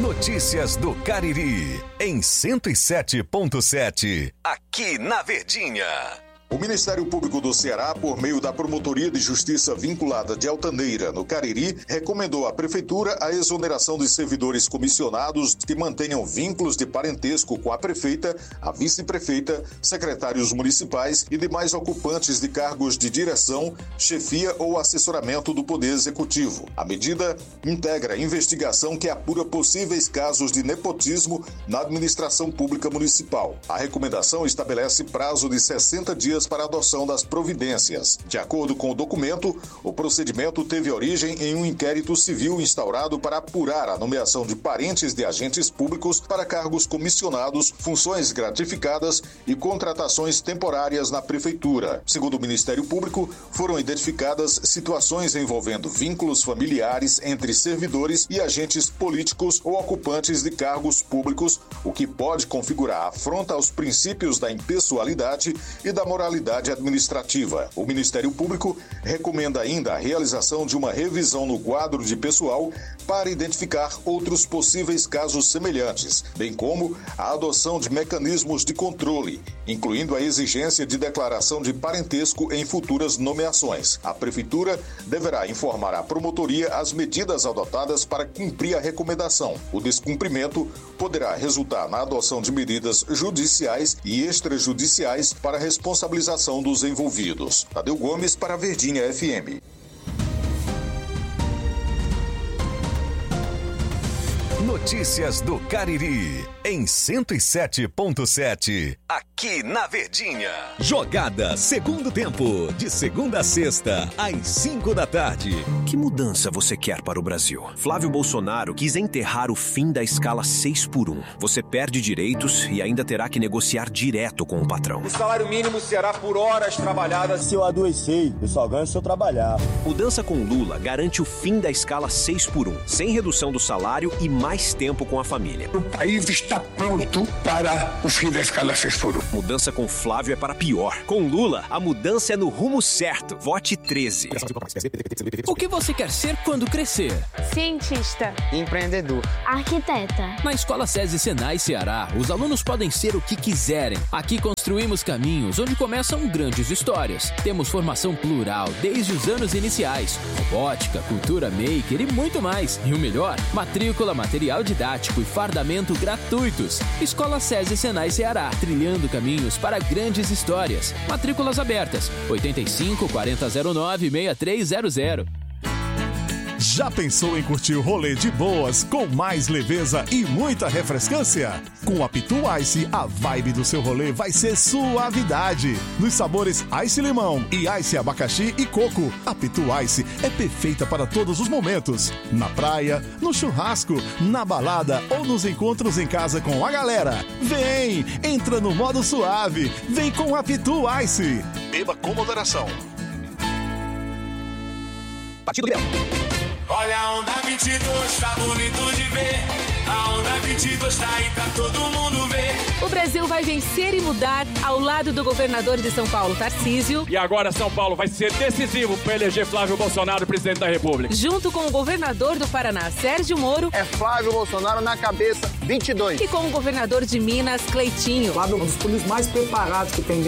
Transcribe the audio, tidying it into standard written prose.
Notícias do Cariri, em 107.7, aqui na Verdinha. O Ministério Público do Ceará, por meio da Promotoria de Justiça vinculada de Altaneira, no Cariri, recomendou à Prefeitura a exoneração de servidores comissionados que mantenham vínculos de parentesco com a prefeita, a vice-prefeita, secretários municipais e demais ocupantes de cargos de direção, chefia ou assessoramento do Poder Executivo. A medida integra a investigação que apura possíveis casos de nepotismo na administração pública municipal. A recomendação estabelece prazo de 60 dias para a adoção das providências. De acordo com o documento, o procedimento teve origem em um inquérito civil instaurado para apurar a nomeação de parentes de agentes públicos para cargos comissionados, funções gratificadas e contratações temporárias na Prefeitura. Segundo o Ministério Público, foram identificadas situações envolvendo vínculos familiares entre servidores e agentes políticos ou ocupantes de cargos públicos, o que pode configurar afronta aos princípios da impessoalidade e da moralidade administrativa. O Ministério Público recomenda ainda a realização de uma revisão no quadro de pessoal para identificar outros possíveis casos semelhantes, bem como a adoção de mecanismos de controle, incluindo a exigência de declaração de parentesco em futuras nomeações. A Prefeitura deverá informar à Promotoria as medidas adotadas para cumprir a recomendação. O descumprimento poderá resultar na adoção de medidas judiciais e extrajudiciais para responsabilização dos envolvidos. Tadeu Gomes para a Verdinha FM. Notícias do Cariri, em 107.7, aqui na Verdinha. Jogada segundo tempo, de segunda a sexta, às 5 da tarde. Que mudança você quer para o Brasil? Flávio Bolsonaro quis enterrar o fim da escala 6x1. Você perde direitos e ainda terá que negociar direto com o patrão. O salário mínimo será por horas trabalhadas. Se eu adoecer, eu só ganho se eu trabalhar. Mudança com Lula garante o fim da escala 6x1, sem redução do salário e mais tempo com a família. O país está pronto para o fim da escala 6x1. Mudança com Flávio é para pior. Com Lula, a mudança é no rumo certo. Vote 13. O que você quer ser quando crescer? Cientista. Empreendedor. Arquiteta. Na Escola SESI Senai Ceará, os alunos podem ser o que quiserem. Aqui construímos caminhos onde começam grandes histórias. Temos formação plural desde os anos iniciais. Robótica, cultura maker e muito mais. E o melhor, matrícula, material didático e fardamento gratuitos. Escola SESI Senai Ceará, trilhando caminhos para grandes histórias. Matrículas abertas, 85 4009 6300. Já pensou em curtir o rolê de boas, com mais leveza e muita refrescância? Com a Pitu Ice, a vibe do seu rolê vai ser suavidade. Nos sabores Ice Limão e Ice Abacaxi e Coco, a Pitu Ice é perfeita para todos os momentos. Na praia, no churrasco, na balada ou nos encontros em casa com a galera. Vem, entra no modo suave. Vem com a Pitu Ice. Beba com moderação. Partido Grêmio. Olha a onda 22, tá bonito de ver. A onda 22 tá aí pra todo mundo ver. O Brasil vai vencer e mudar ao lado do governador de São Paulo, Tarcísio. E agora São Paulo vai ser decisivo para eleger Flávio Bolsonaro presidente da República. Junto com o governador do Paraná, Sérgio Moro. É Flávio Bolsonaro na cabeça, 22. E com o governador de Minas, Cleitinho. Flávio é um dos políticos mais preparados que tem